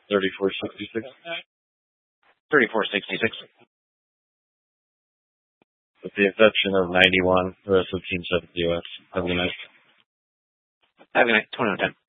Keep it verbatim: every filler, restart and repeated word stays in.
thirty-four sixty-six. thirty-four sixty-six. With the exception of ninety-one, the rest of the team said the U S. Have a good night. Have a good night. twenty-one ten.